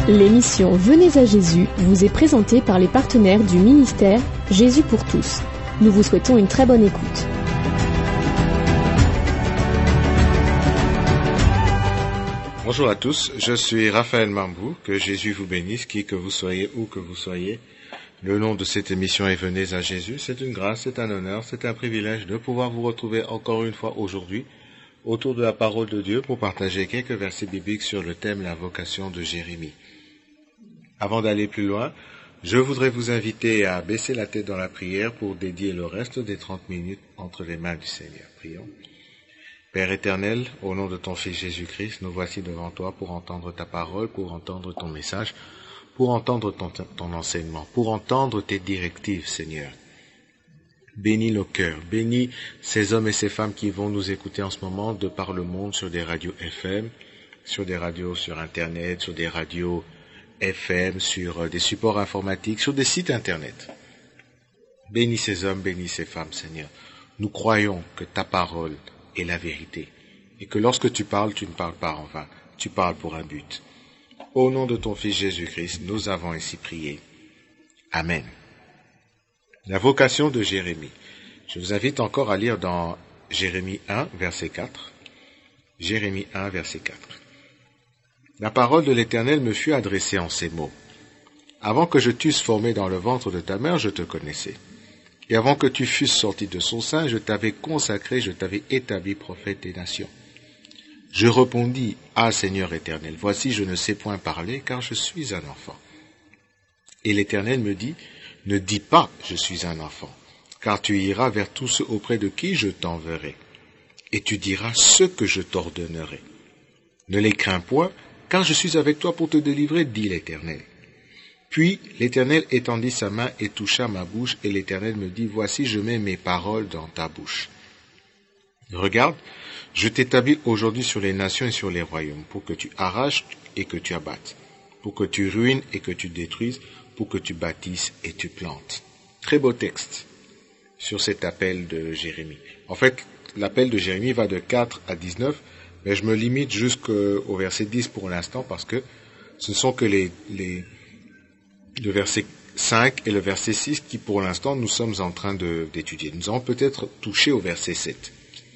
L'émission Venez à Jésus vous est présentée par les partenaires du ministère Jésus pour tous. Nous vous souhaitons une très bonne écoute. Bonjour à tous, je suis Raphaël Mambou, que Jésus vous bénisse, qui que vous soyez, où que vous soyez. Le nom de cette émission est Venez à Jésus. C'est une grâce, c'est un honneur, c'est un privilège de pouvoir vous retrouver encore une fois aujourd'hui autour de la parole de Dieu pour partager quelques versets bibliques sur le thème la vocation de Jérémie. Avant d'aller plus loin, je voudrais vous inviter à baisser la tête dans la prière pour dédier le reste des 30 minutes entre les mains du Seigneur. Prions. Père éternel, au nom de ton Fils Jésus-Christ, nous voici devant toi pour entendre ta parole, pour entendre ton message, pour entendre ton enseignement, pour entendre tes directives, Seigneur. Bénis nos cœurs, bénis ces hommes et ces femmes qui vont nous écouter en ce moment de par le monde sur des radios FM, sur des radios sur Internet, sur des radios FM, sur des supports informatiques, sur des sites Internet. Bénis ces hommes, bénis ces femmes, Seigneur. Nous croyons que ta parole est la vérité et que lorsque tu parles, tu ne parles pas en vain, tu parles pour un but. Au nom de ton Fils Jésus-Christ, nous avons ainsi prié. Amen. La vocation de Jérémie. Je vous invite encore à lire dans Jérémie 1, verset 4. Jérémie 1, verset 4. La parole de l'Éternel me fut adressée en ces mots. Avant que je t'eusse formé dans le ventre de ta mère, je te connaissais. Et avant que tu fusses sorti de son sein, je t'avais consacré, je t'avais établi prophète des nations. Je répondis, Ah Seigneur éternel, voici je ne sais point parler, car je suis un enfant. Et l'Éternel me dit, ne dis pas, je suis un enfant, car tu iras vers tous ceux auprès de qui je t'enverrai, et tu diras ce que je t'ordonnerai. Ne les crains point, car je suis avec toi pour te délivrer, dit l'Éternel. Puis l'Éternel étendit sa main et toucha ma bouche, et l'Éternel me dit, voici je mets mes paroles dans ta bouche. Regarde, je t'établis aujourd'hui sur les nations et sur les royaumes, pour que tu arraches et que tu abattes, pour que tu ruines et que tu détruises, pour que tu bâtisses et tu plantes. Très beau texte sur cet appel de Jérémie. En fait, l'appel de Jérémie va de 4 à 19, mais je me limite jusqu'au verset 10 pour l'instant, parce que ce ne sont que le verset 5 et le verset 6 qui, pour l'instant, nous sommes en train d'étudier. Nous allons peut-être toucher au verset 7.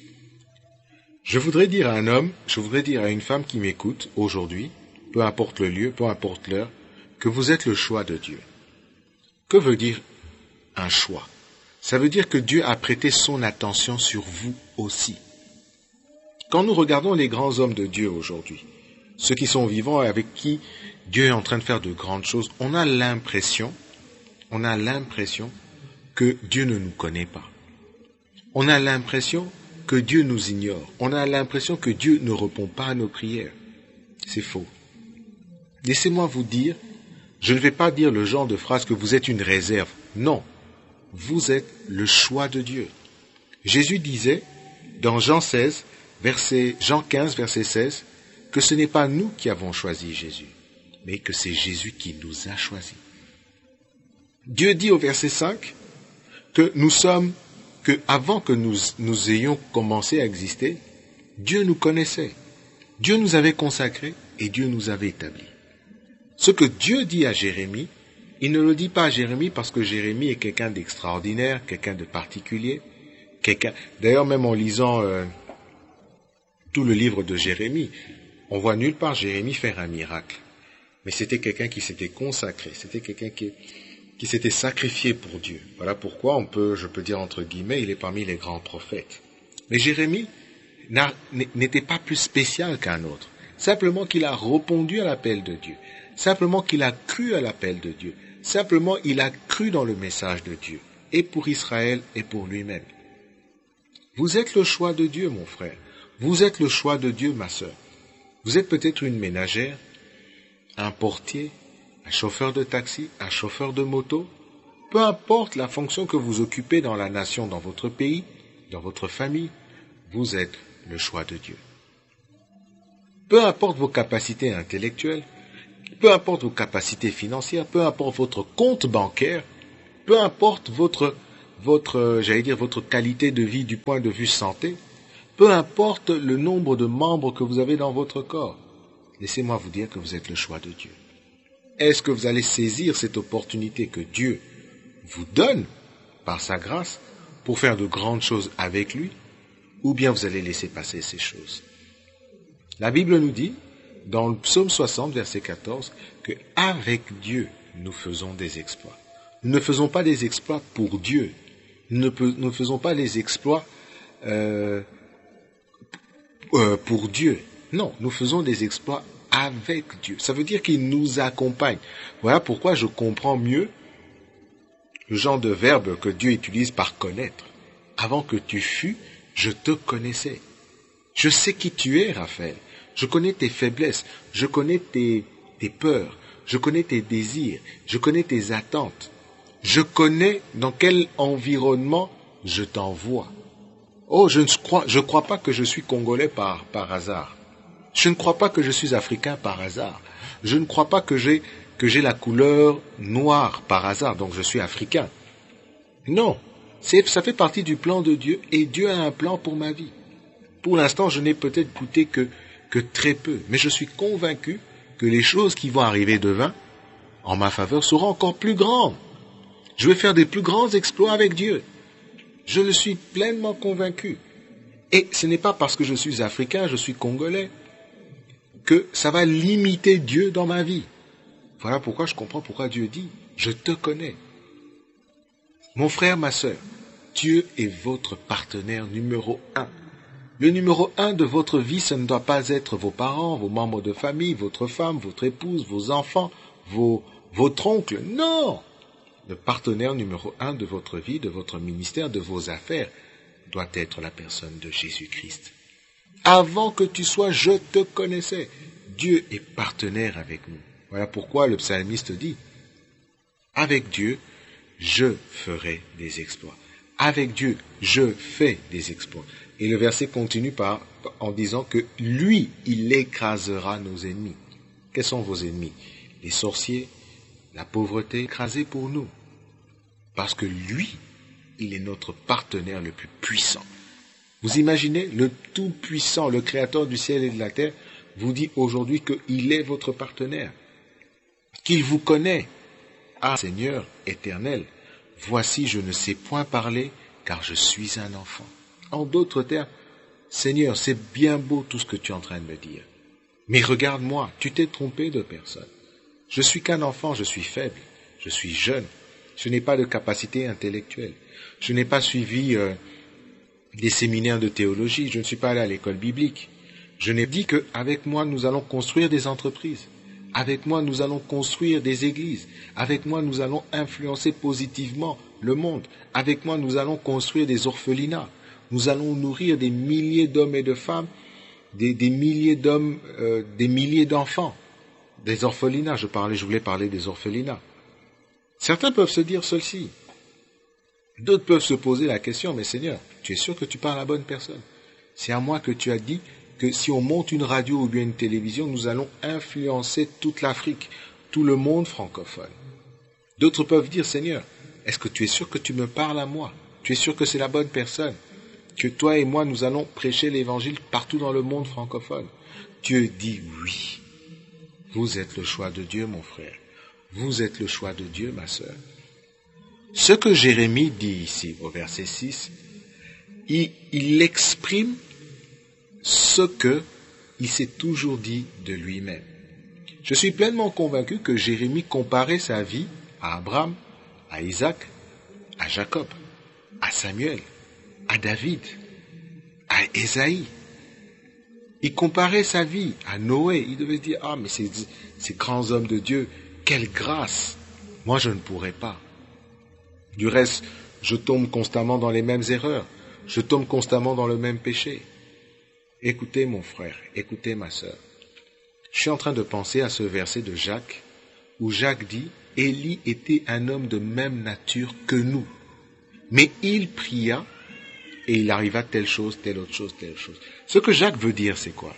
Je voudrais dire à un homme, je voudrais dire à une femme qui m'écoute aujourd'hui, peu importe le lieu, peu importe l'heure, que vous êtes le choix de Dieu. Que veut dire un choix? Ça veut dire que Dieu a prêté son attention sur vous aussi. Quand nous regardons les grands hommes de Dieu aujourd'hui, ceux qui sont vivants et avec qui Dieu est en train de faire de grandes choses, on a l'impression que Dieu ne nous connaît pas. On a l'impression que Dieu nous ignore. On a l'impression que Dieu ne répond pas à nos prières. C'est faux. Laissez-moi vous dire, je ne vais pas dire le genre de phrase que vous êtes une réserve. Non, vous êtes le choix de Dieu. Jésus disait, dans Jean 15, verset 16, que ce n'est pas nous qui avons choisi Jésus, mais que c'est Jésus qui nous a choisis. Dieu dit au verset 5 que avant que nous ayons commencé à exister, Dieu nous connaissait, Dieu nous avait consacrés et Dieu nous avait établis. Ce que Dieu dit à Jérémie, il ne le dit pas à Jérémie parce que Jérémie est quelqu'un d'extraordinaire, quelqu'un de particulier, D'ailleurs, même en lisant tout le livre de Jérémie, on voit nulle part Jérémie faire un miracle. Mais c'était quelqu'un qui s'était consacré, c'était quelqu'un qui s'était sacrifié pour Dieu. Voilà pourquoi je peux dire entre guillemets, il est parmi les grands prophètes. Mais Jérémie n'était pas plus spécial qu'un autre. Simplement qu'il a répondu à l'appel de Dieu. Simplement qu'il a cru à l'appel de Dieu. Simplement il a cru dans le message de Dieu. Et pour Israël et pour lui-même. Vous êtes le choix de Dieu, mon frère. Vous êtes le choix de Dieu, ma sœur. Vous êtes peut-être une ménagère, un portier, un chauffeur de taxi, un chauffeur de moto. Peu importe la fonction que vous occupez dans la nation, dans votre pays, dans votre famille, vous êtes le choix de Dieu. Peu importe vos capacités intellectuelles, peu importe vos capacités financières, peu importe votre compte bancaire, peu importe votre qualité de vie du point de vue santé, peu importe le nombre de membres que vous avez dans votre corps, laissez-moi vous dire que vous êtes le choix de Dieu. Est-ce que vous allez saisir cette opportunité que Dieu vous donne par sa grâce pour faire de grandes choses avec lui, ou bien vous allez laisser passer ces choses? La Bible nous dit, dans le psaume 60, verset 14, que avec Dieu, nous faisons des exploits. Nous ne faisons pas des exploits pour Dieu. Nous ne faisons pas des exploits pour Dieu. Non, nous faisons des exploits avec Dieu. Ça veut dire qu'il nous accompagne. Voilà pourquoi je comprends mieux le genre de verbe que Dieu utilise par connaître. Avant que tu fus, je te connaissais. Je sais qui tu es, Raphaël. Je connais tes faiblesses. Je connais tes peurs. Je connais tes désirs. Je connais tes attentes. Je connais dans quel environnement je t'envoie. Oh, je ne crois pas que je suis congolais par hasard. Je ne crois pas que je suis africain par hasard. Je ne crois pas que j'ai la couleur noire par hasard, donc je suis africain. Non, ça fait partie du plan de Dieu et Dieu a un plan pour ma vie. Pour l'instant, je n'ai peut-être goûté que très peu, mais je suis convaincu que les choses qui vont arriver demain, en ma faveur, seront encore plus grandes. Je vais faire des plus grands exploits avec Dieu. Je le suis pleinement convaincu. Et ce n'est pas parce que je suis africain, je suis congolais, que ça va limiter Dieu dans ma vie. Voilà pourquoi je comprends pourquoi Dieu dit, je te connais. Mon frère, ma sœur, Dieu est votre partenaire numéro 1. Le numéro 1 de votre vie, ce ne doit pas être vos parents, vos membres de famille, votre femme, votre épouse, vos enfants, votre oncle. Non! Le partenaire numéro 1 de votre vie, de votre ministère, de vos affaires, doit être la personne de Jésus-Christ. Avant que tu sois, je te connaissais. Dieu est partenaire avec nous. Voilà pourquoi le psalmiste dit, avec Dieu, je ferai des exploits. Avec Dieu, je fais des exploits. Et le verset continue en disant que lui, il écrasera nos ennemis. Quels sont vos ennemis? Les sorciers, la pauvreté, écrasée pour nous. Parce que lui, il est notre partenaire le plus puissant. Vous imaginez, le Tout-Puissant, le Créateur du ciel et de la terre, vous dit aujourd'hui qu'il est votre partenaire, qu'il vous connaît. Ah, Seigneur éternel, voici je ne sais point parler, car je suis un enfant. En d'autres termes, Seigneur, c'est bien beau tout ce que tu es en train de me dire. Mais regarde-moi, tu t'es trompé de personne. Je suis qu'un enfant, je suis faible, je suis jeune, je n'ai pas de capacité intellectuelle, je n'ai pas suivi des séminaires de théologie, je ne suis pas allé à l'école biblique. Je n'ai dit qu'avec moi, nous allons construire des entreprises. Avec moi, nous allons construire des églises. Avec moi, nous allons influencer positivement le monde. Avec moi, nous allons construire des orphelinats. Nous allons nourrir des milliers d'hommes et de femmes, des milliers d'hommes, des milliers d'enfants. Des orphelinats, je voulais parler des orphelinats. Certains peuvent se dire ceci. D'autres peuvent se poser la question, mais Seigneur, tu es sûr que tu parles à la bonne personne? C'est à moi que tu as dit que si on monte une radio ou bien une télévision, nous allons influencer toute l'Afrique, tout le monde francophone. D'autres peuvent dire, Seigneur, est-ce que tu es sûr que tu me parles à moi? Tu es sûr que c'est la bonne personne? Que toi et moi, nous allons prêcher l'évangile partout dans le monde francophone? Dieu dit oui. Vous êtes le choix de Dieu, mon frère. Vous êtes le choix de Dieu, ma sœur. Ce que Jérémie dit ici, au verset 6, il exprime ce qu'il s'est toujours dit de lui-même. Je suis pleinement convaincu que Jérémie comparait sa vie à Abraham, à Isaac, à Jacob, à Samuel, à David, à Ésaïe. Il comparait sa vie à Noé. Il devait se dire, ah, mais ces grands hommes de Dieu, quelle grâce! Moi, je ne pourrais pas. Du reste, je tombe constamment dans les mêmes erreurs. Je tombe constamment dans le même péché. Écoutez mon frère, écoutez ma sœur. Je suis en train de penser à ce verset de Jacques, où Jacques dit, Élie était un homme de même nature que nous. Mais il pria, et il arriva telle chose, telle autre chose, telle chose. Ce que Jacques veut dire, c'est quoi?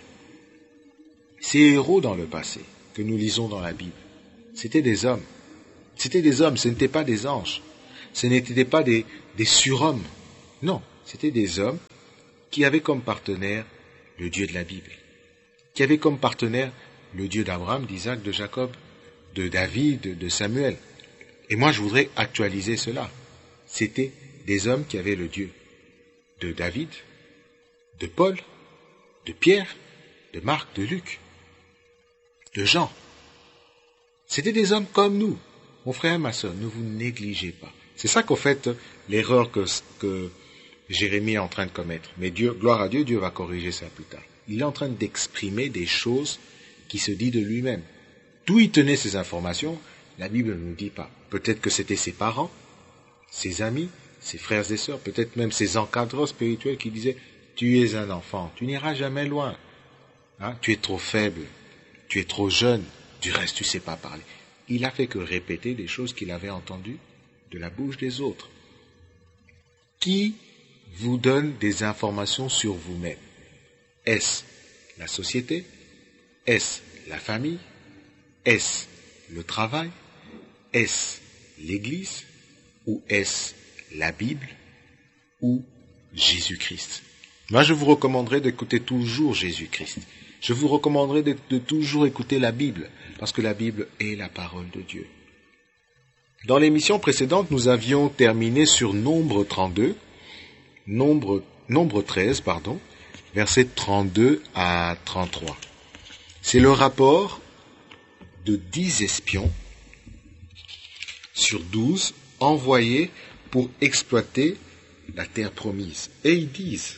Ces héros dans le passé, que nous lisons dans la Bible, c'était des hommes. C'était des hommes, ce n'étaient pas des anges. Ce n'étaient pas des surhommes. Non, c'était des hommes qui avaient comme partenaire le Dieu de la Bible, qui avaient comme partenaire le Dieu d'Abraham, d'Isaac, de Jacob, de David, de Samuel. Et moi, je voudrais actualiser cela. C'était des hommes qui avaient le Dieu de David, de Paul, de Pierre, de Marc, de Luc, de Jean. C'était des hommes comme nous. Mon frère et ma sœur, ne vous négligez pas. C'est ça qu'en fait, l'erreur que Jérémie est en train de commettre. Mais Dieu, gloire à Dieu, Dieu va corriger ça plus tard. Il est en train d'exprimer des choses qui se dit de lui-même. D'où il tenait ces informations, la Bible ne nous dit pas. Peut-être que c'était ses parents, ses amis, ses frères et sœurs, peut-être même ses encadreurs spirituels qui disaient « Tu es un enfant, tu n'iras jamais loin. Hein? Tu es trop faible, tu es trop jeune, du reste tu ne sais pas parler. » Il a fait que répéter des choses qu'il avait entendues de la bouche des autres. Qui vous donne des informations sur vous-même? Est-ce la société? Est-ce la famille? Est-ce le travail? Est-ce l'Église? Ou est-ce la Bible? Ou Jésus-Christ? Moi, je vous recommanderais d'écouter toujours Jésus-Christ. Je vous recommanderais de toujours écouter la Bible, parce que la Bible est la parole de Dieu. Dans l'émission précédente, nous avions terminé sur Nombre 13, versets 32 à 33. C'est le rapport de 10 espions sur 12 envoyés pour exploiter la terre promise. Et ils disent,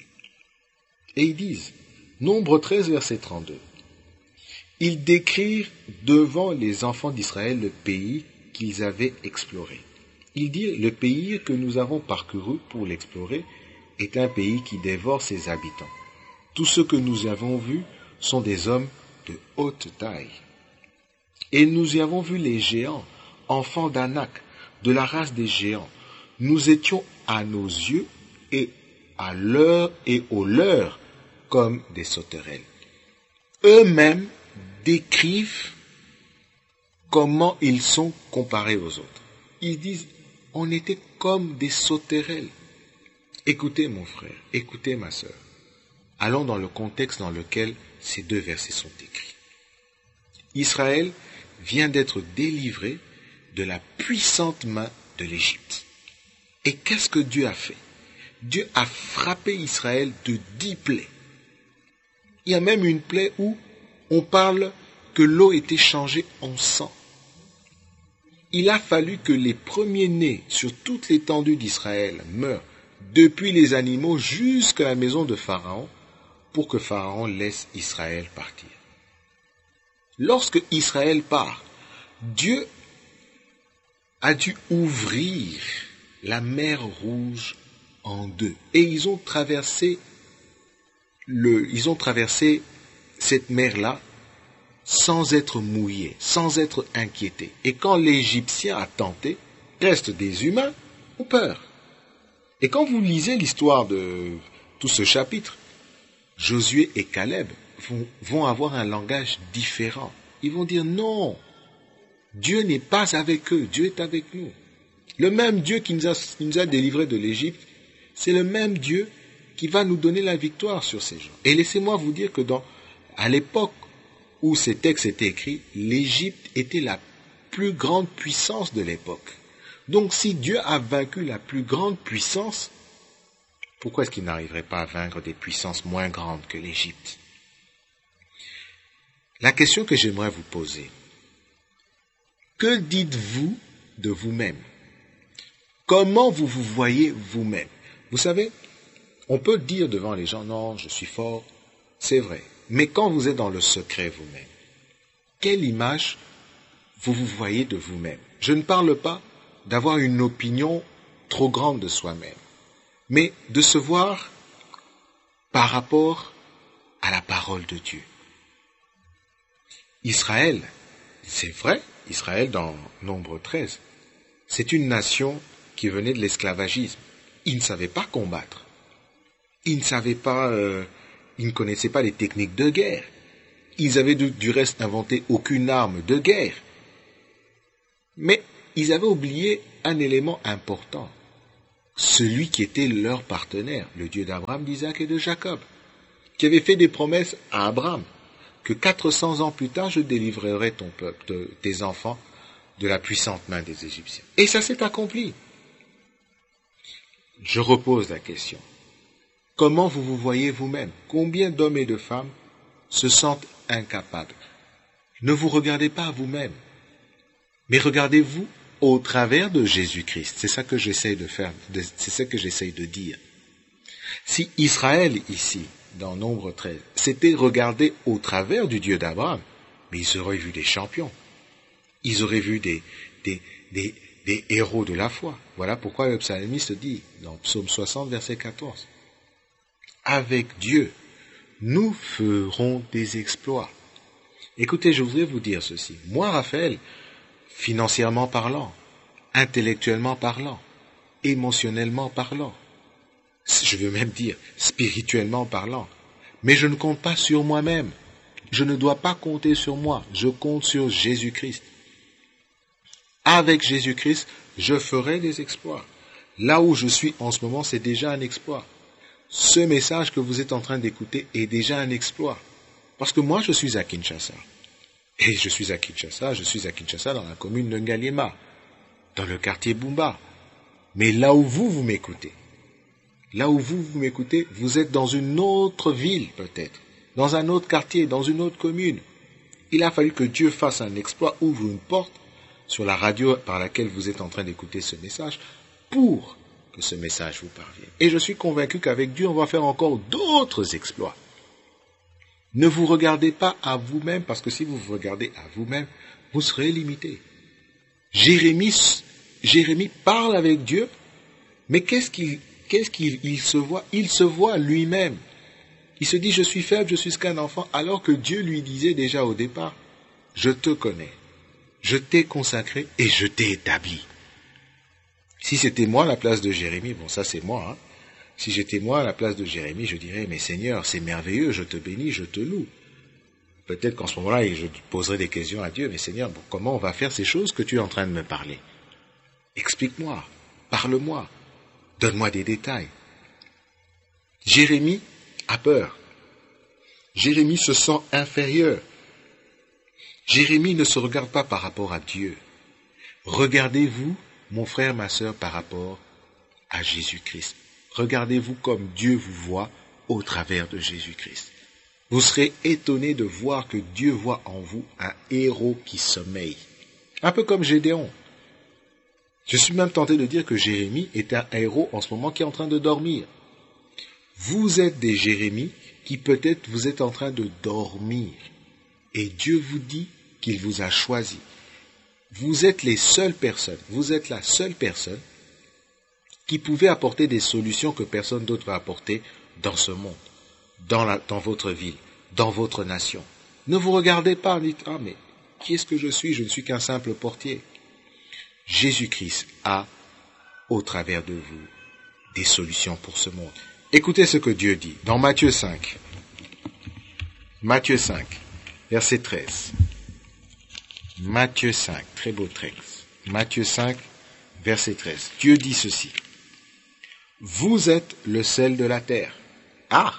Nombre 13, verset 32, ils décrivent devant les enfants d'Israël le pays qu'ils avaient exploré. Ils disent, le pays que nous avons parcouru pour l'explorer est un pays qui dévore ses habitants. Tous ceux que nous avons vus sont des hommes de haute taille. Et nous y avons vu les géants, enfants d'Anak, de la race des géants. Nous étions à nos yeux et à leur et aux leurs comme des sauterelles. Eux-mêmes décrivent comment ils sont comparés aux autres. Ils disent, on était comme des sauterelles. Écoutez mon frère, écoutez ma sœur. Allons dans le contexte dans lequel ces deux versets sont écrits. Israël vient d'être délivré de la puissante main de l'Égypte. Et qu'est-ce que Dieu a fait? Dieu a frappé Israël de 10 plaies. Il y a même une plaie où on parle que l'eau était changée en sang. Il a fallu que les premiers-nés sur toute l'étendue d'Israël meurent, depuis les animaux jusqu'à la maison de Pharaon, pour que Pharaon laisse Israël partir. Lorsque Israël part, Dieu a dû ouvrir la mer Rouge en deux. Et ils ont traversé cette mer-là sans être mouillés, sans être inquiétés. Et quand l'Égyptien a tenté, restent des humains ont peur. Et quand vous lisez l'histoire de tout ce chapitre, Josué et Caleb vont avoir un langage différent. Ils vont dire non, Dieu n'est pas avec eux, Dieu est avec nous. Le même Dieu qui nous a délivrés de l'Égypte, c'est le même Dieu qui va nous donner la victoire sur ces gens. Et laissez-moi vous dire que à l'époque où ces textes étaient écrits, l'Égypte était la plus grande puissance de l'époque. Donc si Dieu a vaincu la plus grande puissance, pourquoi est-ce qu'il n'arriverait pas à vaincre des puissances moins grandes que l'Égypte? La question que j'aimerais vous poser, que dites-vous de vous-même? Comment vous vous voyez vous-même? Vous savez, on peut dire devant les gens, non, je suis fort, c'est vrai. Mais quand vous êtes dans le secret vous-même, quelle image vous vous voyez de vous-même? Je ne parle pas d'avoir une opinion trop grande de soi-même, mais de se voir par rapport à la parole de Dieu. Israël, c'est vrai, Israël dans Nombre 13, c'est une nation qui venait de l'esclavagisme. Ils ne savaient pas combattre. Ils ne connaissaient pas les techniques de guerre. Ils avaient du reste inventé aucune arme de guerre. Mais ils avaient oublié un élément important. Celui qui était leur partenaire, le Dieu d'Abraham, d'Isaac et de Jacob, qui avait fait des promesses à Abraham. que 400 ans plus tard, je délivrerai ton peuple, tes enfants, de la puissante main des Égyptiens. Et ça s'est accompli. Je repose la question. Comment vous vous voyez vous-même? Combien d'hommes et de femmes se sentent incapables? Ne vous regardez pas vous-même, mais regardez-vous au travers de Jésus-Christ. C'est ça que j'essaye de faire, c'est ça que j'essaye de dire. Si Israël, ici, dans Nombre 13, s'était regardé au travers du Dieu d'Abraham, mais ils auraient vu des champions. Ils auraient vu des héros de la foi. Voilà pourquoi le psalmiste dit, dans Psaume 60, verset 14, « Avec Dieu, nous ferons des exploits. » Écoutez, je voudrais vous dire ceci. Moi, Raphaël, financièrement parlant, intellectuellement parlant, émotionnellement parlant, je veux même dire spirituellement parlant, mais je ne compte pas sur moi-même. Je ne dois pas compter sur moi, je compte sur Jésus-Christ. Avec Jésus-Christ, je ferai des exploits. Là où je suis en ce moment, c'est déjà un exploit. Ce message que vous êtes en train d'écouter est déjà un exploit. Parce que moi, je suis à Kinshasa. Et je suis à Kinshasa dans la commune de Ngaliema, dans le quartier Bumba. Mais là où vous m'écoutez, vous êtes dans une autre ville peut-être, dans un autre quartier, dans une autre commune. Il a fallu que Dieu fasse un exploit, ouvre une porte sur la radio par laquelle vous êtes en train d'écouter ce message, pour que ce message vous parvienne. Et je suis convaincu qu'avec Dieu, on va faire encore d'autres exploits. Ne vous regardez pas à vous-même, parce que si vous vous regardez à vous-même, vous serez limité. Jérémie parle avec Dieu, mais qu'est-ce qu'il se voit? Il se voit lui-même. Il se dit, je suis faible, je suis qu'un enfant, alors que Dieu lui disait déjà au départ, je te connais, je t'ai consacré et je t'ai établi. Si c'était moi à la place de Jérémie, bon ça c'est moi, hein. Si j'étais moi à la place de Jérémie, je dirais, mais Seigneur, c'est merveilleux, je te bénis, je te loue. Peut-être qu'en ce moment-là, je poserai des questions à Dieu, mais Seigneur, bon, comment on va faire ces choses que tu es en train de me parler? Explique-moi, parle-moi, donne-moi des détails. Jérémie a peur. Jérémie se sent inférieur. Jérémie ne se regarde pas par rapport à Dieu. Regardez-vous, mon frère, ma sœur, par rapport à Jésus-Christ. Regardez-vous comme Dieu vous voit au travers de Jésus-Christ. Vous serez étonné de voir que Dieu voit en vous un héros qui sommeille. Un peu comme Gédéon. Je suis même tenté de dire que Jérémie est un héros en ce moment qui est en train de dormir. Vous êtes des Jérémies qui peut-être vous êtes en train de dormir. Et Dieu vous dit qu'il vous a choisi. Vous êtes la seule personne qui pouvait apporter des solutions que personne d'autre va apporter dans ce monde, dans votre ville, dans votre nation. Ne vous regardez pas, dites, ah mais qui est-ce que je suis? Je ne suis qu'un simple portier. Jésus-Christ a, au travers de vous, des solutions pour ce monde. Écoutez ce que Dieu dit dans Matthieu 5. Matthieu 5, verset 13. Matthieu 5, très beau texte. Matthieu 5, verset 13. Dieu dit ceci. Vous êtes le sel de la terre. Ah!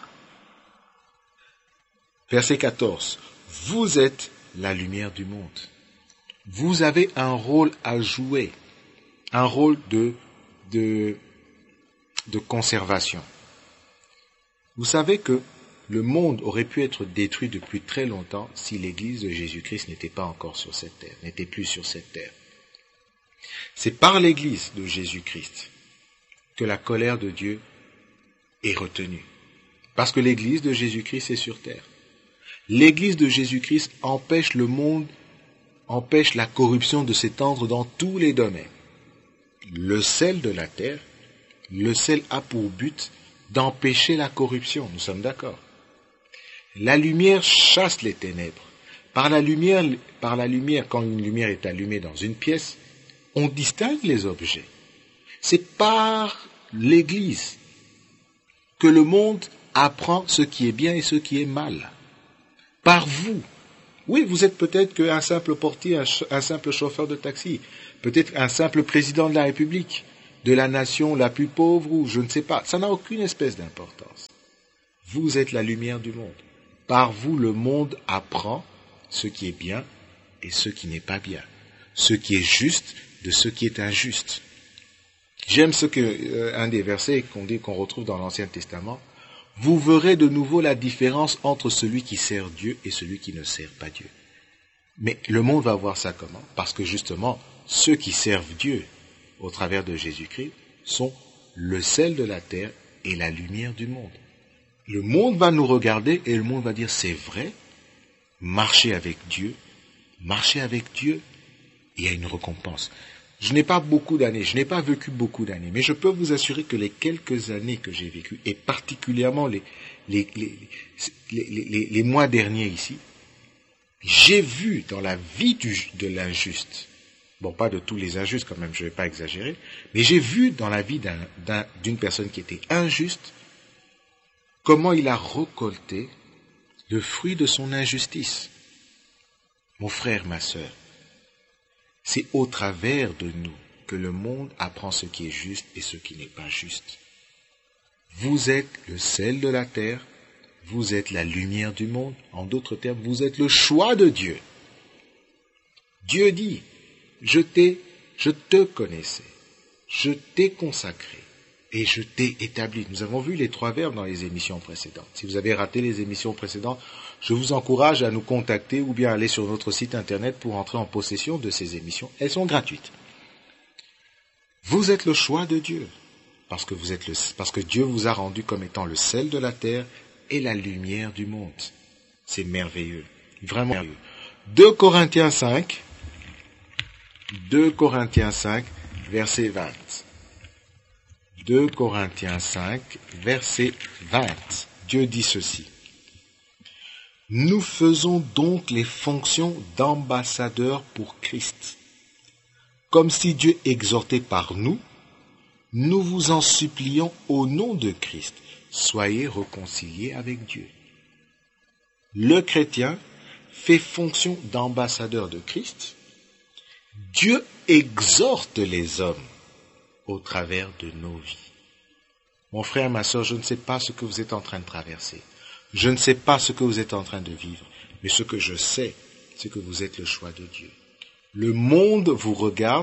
Verset 14. Vous êtes la lumière du monde. Vous avez un rôle à jouer. Un rôle de conservation. Vous savez que le monde aurait pu être détruit depuis très longtemps si l'Église de Jésus-Christ n'était pas encore sur cette terre, n'était plus sur cette terre. C'est par l'Église de Jésus-Christ que la colère de Dieu est retenue. Parce que l'Église de Jésus-Christ est sur terre. L'Église de Jésus-Christ empêche le monde, empêche la corruption de s'étendre dans tous les domaines. Le sel de la terre, le sel a pour but d'empêcher la corruption, nous sommes d'accord. La lumière chasse les ténèbres. Par la lumière, quand une lumière est allumée dans une pièce, on distingue les objets. C'est par l'Église que le monde apprend ce qui est bien et ce qui est mal. Par vous. Oui, vous êtes peut-être qu'un simple portier, un simple chauffeur de taxi, peut-être un simple président de la République, de la nation la plus pauvre ou je ne sais pas. Ça n'a aucune espèce d'importance. Vous êtes la lumière du monde. Par vous, le monde apprend ce qui est bien et ce qui n'est pas bien, ce qui est juste de ce qui est injuste. J'aime un des versets qu'on retrouve dans l'Ancien Testament. Vous verrez de nouveau la différence entre celui qui sert Dieu et celui qui ne sert pas Dieu. Mais le monde va voir ça comment? Parce que justement, ceux qui servent Dieu au travers de Jésus-Christ sont le sel de la terre et la lumière du monde. Le monde va nous regarder et le monde va dire c'est vrai, marcher avec Dieu, il y a une récompense. Je n'ai pas vécu beaucoup d'années, mais je peux vous assurer que les quelques années que j'ai vécues, et particulièrement les mois derniers ici, j'ai vu dans la vie de l'injuste, bon, pas de tous les injustes quand même, je ne vais pas exagérer, mais j'ai vu dans la vie d'une personne qui était injuste, comment il a récolté le fruit de son injustice. Mon frère, ma sœur, c'est au travers de nous que le monde apprend ce qui est juste et ce qui n'est pas juste. Vous êtes le sel de la terre, vous êtes la lumière du monde. En d'autres termes, vous êtes le choix de Dieu. Dieu dit, je te connaissais, je t'ai consacré et je t'ai établi. Nous avons vu les 3 verbes dans les émissions précédentes. Si vous avez raté les émissions précédentes, je vous encourage à nous contacter ou bien aller sur notre site internet pour entrer en possession de ces émissions. Elles sont gratuites. Vous êtes le choix de Dieu, parce que Dieu vous a rendu comme étant le sel de la terre et la lumière du monde. C'est merveilleux, vraiment merveilleux. 2 Corinthiens 5, verset 20. 2 Corinthiens 5, verset 20. Dieu dit ceci. Nous faisons donc les fonctions d'ambassadeurs pour Christ. Comme si Dieu exhortait par nous, nous vous en supplions au nom de Christ. Soyez réconciliés avec Dieu. Le chrétien fait fonction d'ambassadeur de Christ. Dieu exhorte les hommes au travers de nos vies. Mon frère, ma sœur, je ne sais pas ce que vous êtes en train de traverser. Je ne sais pas ce que vous êtes en train de vivre. Mais ce que je sais, c'est que vous êtes le choix de Dieu. Le monde vous regarde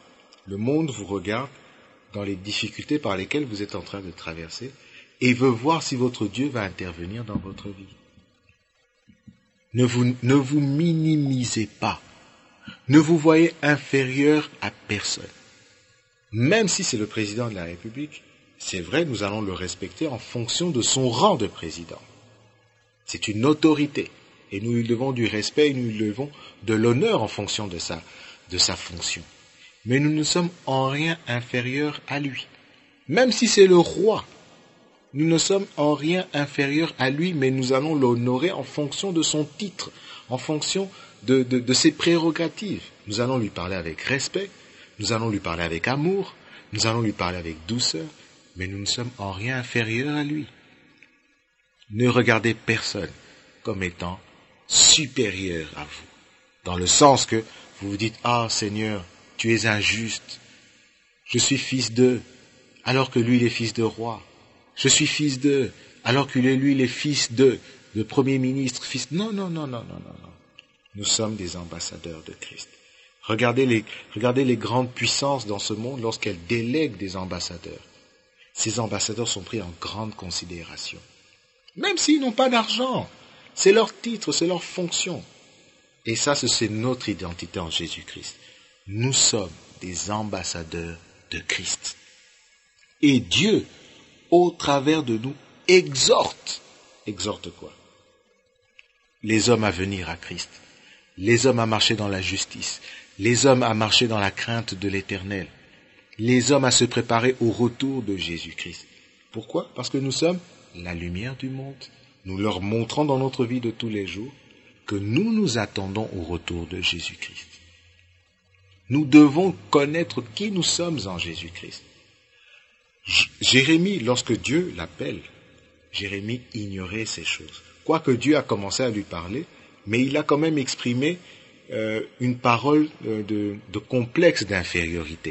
dans les difficultés par lesquelles vous êtes en train de traverser et veut voir si votre Dieu va intervenir dans votre vie. Ne vous minimisez pas. Ne vous voyez inférieur à personne. Même si c'est le président de la République, c'est vrai, nous allons le respecter en fonction de son rang de président. C'est une autorité. Et nous lui devons du respect et nous lui devons de l'honneur en fonction de sa fonction. Mais nous ne sommes en rien inférieurs à lui. Même si c'est le roi, nous ne sommes en rien inférieurs à lui, mais nous allons l'honorer en fonction de son titre, en fonction de ses prérogatives. Nous allons lui parler avec respect, nous allons lui parler avec amour, nous allons lui parler avec douceur, mais nous ne sommes en rien inférieurs à lui. Ne regardez personne comme étant supérieur à vous, dans le sens que vous vous dites « Ah Seigneur, tu es injuste, je suis fils d'eux, alors que lui il est fils de roi. Je suis fils d'eux, alors que lui il est fils de premier ministre, fils... » Non. Nous sommes des ambassadeurs de Christ. Regardez les grandes puissances dans ce monde lorsqu'elles délèguent des ambassadeurs. Ces ambassadeurs sont pris en grande considération. Même s'ils n'ont pas d'argent, c'est leur titre, c'est leur fonction. Et ça, c'est notre identité en Jésus-Christ. Nous sommes des ambassadeurs de Christ. Et Dieu, au travers de nous, exhorte. Exhorte quoi? Les hommes à venir à Christ. Les hommes à marcher dans la justice. Les hommes à marcher dans la crainte de l'Éternel. Les hommes à se préparer au retour de Jésus-Christ. Pourquoi? Parce que nous sommes la lumière du monde. Nous leur montrons dans notre vie de tous les jours que nous nous attendons au retour de Jésus-Christ. Nous devons connaître qui nous sommes en Jésus-Christ. Jérémie, lorsque Dieu l'appelle, Jérémie ignorait ces choses. Quoique Dieu a commencé à lui parler, mais il a quand même exprimé une parole de complexe d'infériorité.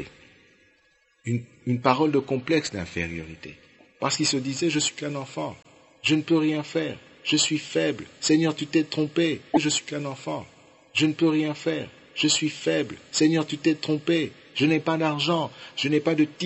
Une parole de complexe d'infériorité. Parce qu'il se disait, je suis qu'un enfant, je ne peux rien faire, Je suis faible. Seigneur, tu t'es trompé. Je suis qu'un enfant. Je ne peux rien faire. Je suis faible. Seigneur, tu t'es trompé. Je n'ai pas d'argent. Je n'ai pas de titre.